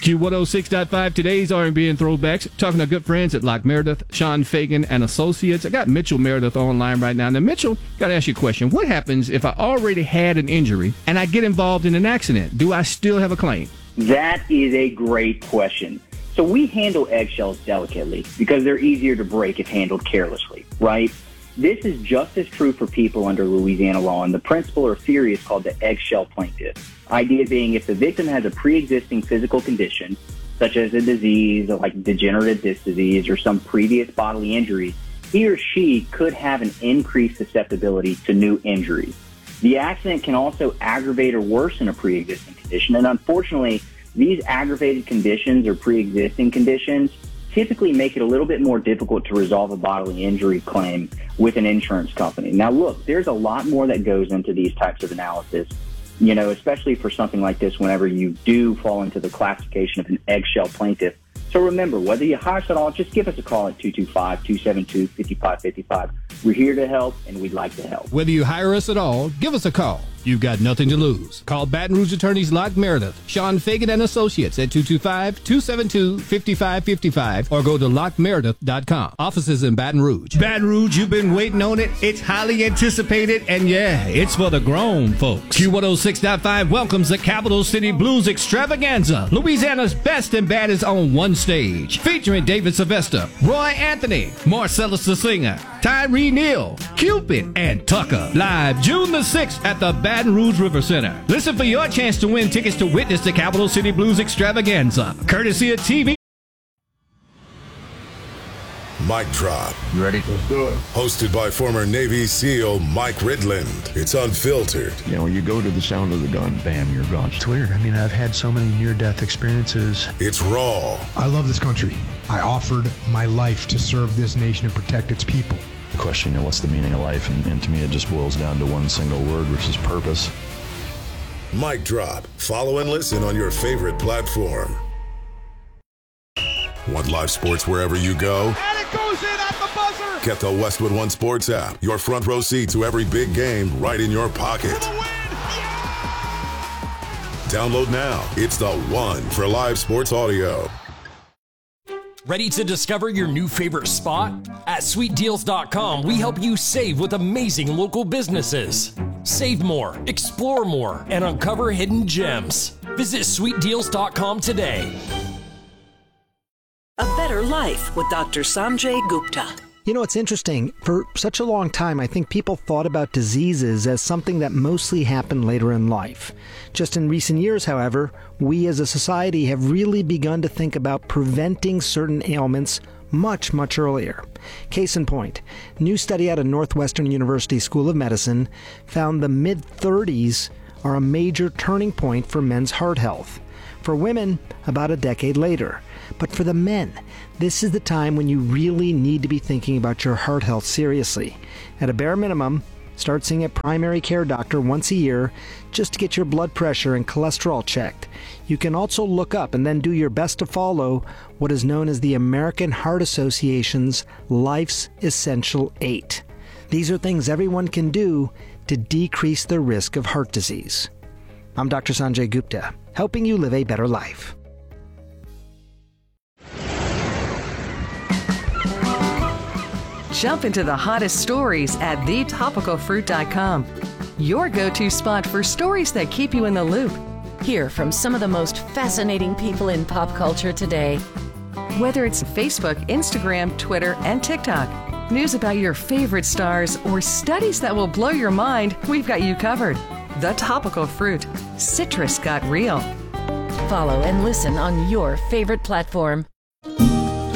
Q106.5, today's R&B and throwbacks. Talking to good friends at Locke Meredith, Sean Fagan and Associates. I got Mitchell Meredith online right now. Now, Mitchell, got to ask you a question. What happens if I already had an injury and I get involved in an accident? Do I still have a claim? That is a great question. So we handle eggshells delicately because they're easier to break if handled carelessly, right? This is just as true for people under Louisiana law, and the principle or theory is called the eggshell plaintiff. Idea being if the victim has a pre-existing physical condition, such as a disease like degenerative disc disease or some previous bodily injury, he or she could have an increased susceptibility to new injuries. The accident can also aggravate or worsen a pre-existing condition, and unfortunately, these aggravated conditions or pre-existing conditions typically make it a little bit more difficult to resolve a bodily injury claim with an insurance company. Now, look, there's a lot more that goes into these types of analysis, you know, especially for something like this whenever you do fall into the classification of an eggshell plaintiff. So remember, whether you hire us at all, just give us a call at 225-272-5555. We're here to help, and we'd like to help. Whether you hire us at all, give us a call. You've got nothing to lose. Call Baton Rouge attorneys Locke Meredith, Sean Fagan and Associates at 225-272-5555 or go to LockeMeredith.com. Offices in Baton Rouge. Baton Rouge, you've been waiting on it. It's highly anticipated, and yeah, it's for the grown folks. Q106.5 welcomes the Capital City Blues Extravaganza, Louisiana's best and baddest on one stage. Featuring David Sylvester, Roy Anthony, Marcellus the Singer, Tyree Neal, Cupid, and Tucker. Live June the 6th at the Baton Rouge River Center. Listen for your chance to win tickets to witness the Capital City Blues Extravaganza, courtesy of TV. Mic Drop. You ready? Let's do it. Hosted by former Navy SEAL Mike Ridland. It's unfiltered. You know, you go to the sound of the gun, bam, you're gone. It's weird. I mean, I've had so many near-death experiences. It's raw. I love this country. I offered my life to serve this nation and protect its people. The question, you know, what's the meaning of life? And to me, it just boils down to one single word, which is purpose. Mic Drop. Follow and listen on your favorite platform. Want live sports wherever you go? And it goes in at the buzzer! Get the Westwood One Sports app. Your front row seat to every big game right in your pocket. Download now. It's the one for live sports audio. Ready to discover your new favorite spot? At SweetDeals.com, we help you save with amazing local businesses. Save more, explore more, and uncover hidden gems. Visit SweetDeals.com today. A Better Life with Dr. Sanjay Gupta. You know, it's interesting. For such a long time, I think people thought about diseases as something that mostly happened later in life. Just in recent years, however, we as a society have really begun to think about preventing certain ailments much, much earlier. Case in point, new study out of Northwestern University School of Medicine found the mid-30s are a major turning point for men's heart health. For women, about a decade later. But for the men, this is the time when you really need to be thinking about your heart health seriously. At a bare minimum, start seeing a primary care doctor once a year just to get your blood pressure and cholesterol checked. You can also look up and then do your best to follow what is known as the American Heart Association's Life's Essential 8. These are things everyone can do to decrease the risk of heart disease. I'm Dr. Sanjay Gupta, helping you live a better life. Jump into the hottest stories at thetopicalfruit.com. Your go-to spot for stories that keep you in the loop. Hear from some of the most fascinating people in pop culture today. Whether it's Facebook, Instagram, Twitter, and TikTok, news about your favorite stars, or studies that will blow your mind, we've got you covered. The Topical Fruit. Citrus got real. Follow and listen on your favorite platform.